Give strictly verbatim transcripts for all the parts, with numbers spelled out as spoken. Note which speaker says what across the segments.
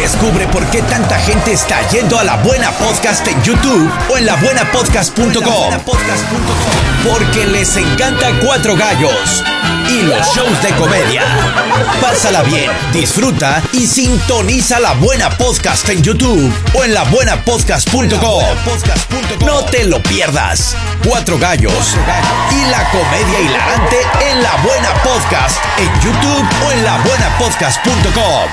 Speaker 1: Descubre por qué tanta gente está yendo a La Buena Podcast en YouTube o en la buena podcast punto com. Porque les encanta Cuatro Gallos y los shows de comedia. Pásala bien, disfruta y sintoniza La Buena Podcast en YouTube o en la buena podcast punto com. No te lo pierdas. Cuatro Gallos y la comedia hilarante en La Buena Podcast en YouTube o en la buena podcast punto com.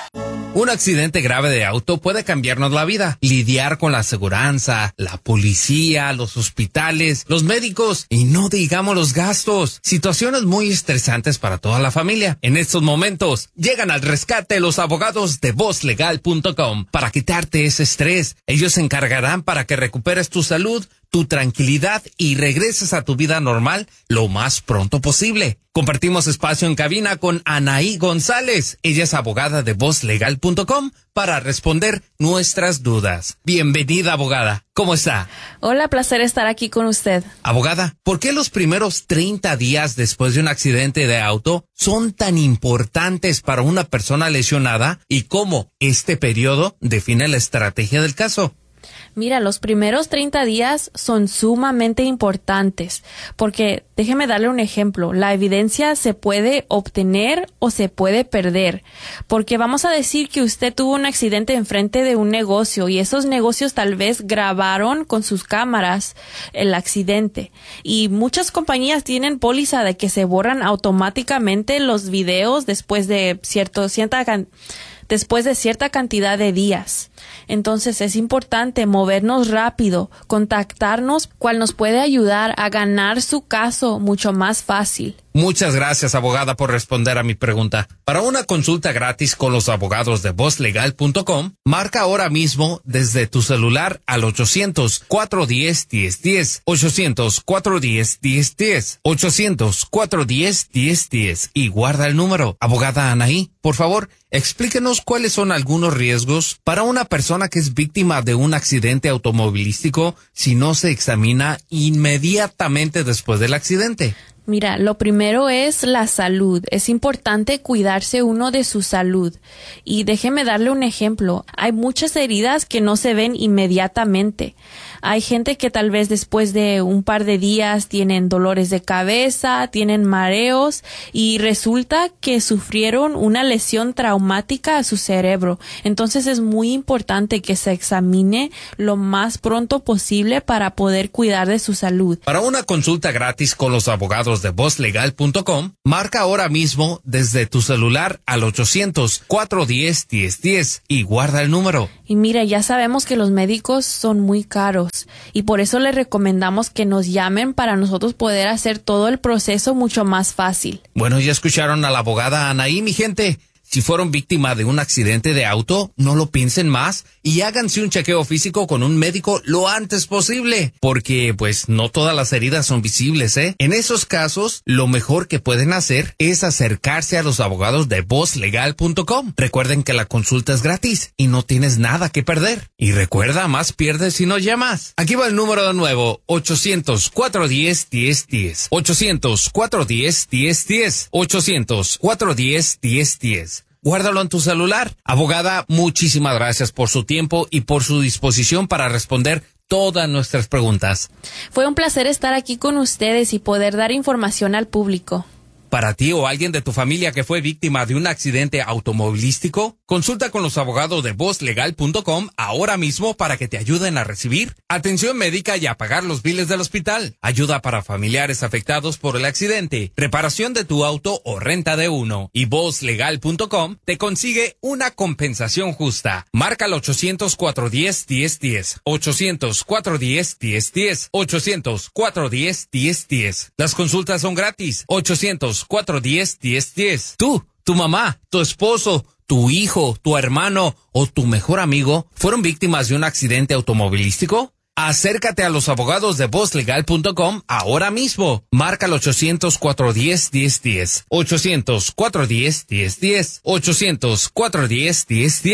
Speaker 2: Un accidente grave de auto puede cambiarnos la vida. Lidiar con la aseguranza, la policía, los hospitales, los médicos y no digamos los gastos. Situaciones muy estresantes para toda la familia. En estos momentos, llegan al rescate los abogados de voz legal punto com para quitarte ese estrés. Ellos se encargarán para que recuperes tu salud, tu tranquilidad y regreses a tu vida normal lo más pronto posible. Compartimos espacio en cabina con Anaí González. Ella es abogada de voz legal punto com para responder nuestras dudas. Bienvenida, abogada. ¿Cómo está?
Speaker 3: Hola, placer estar aquí con usted.
Speaker 2: Abogada, ¿por qué los primeros treinta días después de un accidente de auto son tan importantes para una persona lesionada y cómo este periodo define la estrategia del caso?
Speaker 3: Mira, los primeros treinta días son sumamente importantes porque, déjeme darle un ejemplo, la evidencia se puede obtener o se puede perder, porque vamos a decir que usted tuvo un accidente enfrente de un negocio y esos negocios tal vez grabaron con sus cámaras el accidente y muchas compañías tienen póliza de que se borran automáticamente los videos después de cierto, cierta cantidad después de cierta cantidad de días. Entonces es importante movernos rápido, contactarnos, cual nos puede ayudar a ganar su caso mucho más fácil.
Speaker 2: Muchas gracias, abogada, por responder a mi pregunta. Para una consulta gratis con los abogados de voz legal punto com, marca ahora mismo desde tu celular al ochocientos, cuatro uno cero, uno cero uno cero, ochocientos, cuatro uno cero, uno cero uno cero, ochocientos, cuatro uno cero, uno cero uno cero y guarda el número. Abogada Anaí, por favor, explíquenos cuáles son algunos riesgos para una persona que es víctima de un accidente automovilístico si no se examina inmediatamente después del accidente.
Speaker 3: Mira, lo primero es la salud. Es importante cuidarse uno de su salud. Y déjeme darle un ejemplo. Hay muchas heridas que no se ven inmediatamente. Hay gente que tal vez después de un par de días tienen dolores de cabeza, tienen mareos y resulta que sufrieron una lesión traumática a su cerebro. Entonces es muy importante que se examine lo más pronto posible para poder cuidar de su salud.
Speaker 2: Para una consulta gratis con los abogados de voz legal punto com, marca ahora mismo desde tu celular al ochocientos, cuatro uno cero, uno cero uno cero y guarda el número.
Speaker 3: Y mira, ya sabemos que los médicos son muy caros y por eso les recomendamos que nos llamen para nosotros poder hacer todo el proceso mucho más fácil.
Speaker 2: Bueno, ya escucharon a la abogada Anaí, mi gente. Si fueron víctima de un accidente de auto, no lo piensen más y háganse un chequeo físico con un médico lo antes posible, porque pues no todas las heridas son visibles, ¿eh? En esos casos, lo mejor que pueden hacer es acercarse a los abogados de voz legal punto com. Recuerden que la consulta es gratis y no tienes nada que perder. Y recuerda, más pierdes si no llamas. Aquí va el número de nuevo, ochocientos, cuatro uno cero, uno cero uno cero, ochocientos, cuatro uno cero, uno cero uno cero, ochocientos, cuatro uno cero, uno cero uno cero. Guárdalo en tu celular. Abogada, muchísimas gracias por su tiempo y por su disposición para responder todas nuestras preguntas.
Speaker 3: Fue un placer estar aquí con ustedes y poder dar información al público.
Speaker 2: Para ti o alguien de tu familia que fue víctima de un accidente automovilístico, consulta con los abogados de voz legal punto com ahora mismo para que te ayuden a recibir atención médica y a pagar los biles del hospital, ayuda para familiares afectados por el accidente, reparación de tu auto o renta de uno. Y voz legal punto com te consigue una compensación justa. Marca al ochocientos, cuatro uno cero, uno cero uno cero, ochocientos, cuatro uno cero, uno cero uno cero, ochocientos, cuatro uno cero, uno cero uno cero. Las consultas son gratis. ochocientos, cuatro uno cero, uno cero uno cero. Tú, tu mamá, tu esposo, tu hijo, tu hermano o tu mejor amigo fueron víctimas de un accidente automovilístico. Acércate a los abogados de voz legal punto com ahora mismo. Marca el ochocientos, cuatro uno cero, uno cero uno cero. ochocientos, cuatro uno cero, uno cero uno cero. ochocientos, cuatro uno cero, uno cero uno cero.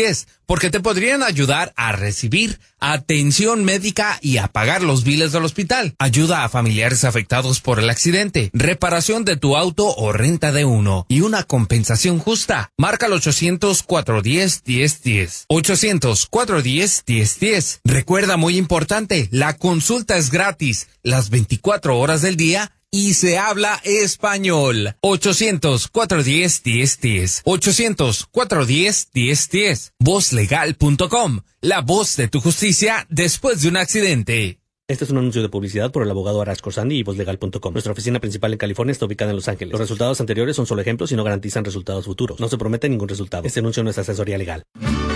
Speaker 2: porque te podrían ayudar a recibir atención médica y a pagar los biles del hospital, ayuda a familiares afectados por el accidente, reparación de tu auto o renta de uno y una compensación justa. Marca al ochocientos, cuatrocientos diez, diez diez. ochocientos, cuatrocientos diez, diez diez. Recuerda, muy importante, la consulta es gratis las veinticuatro horas del día y se habla español. ochocientos, cuatrocientos diez, diez diez. ochocientos, cuatrocientos diez, diez diez. voz legal punto com. La voz de tu justicia después de un accidente.
Speaker 4: Este es un anuncio de publicidad por el abogado Arash Khorsandi y voz legal punto com. Nuestra oficina principal en California está ubicada en Los Ángeles. Los resultados anteriores son solo ejemplos y no garantizan resultados futuros. No se promete ningún resultado. Este anuncio no es asesoría legal.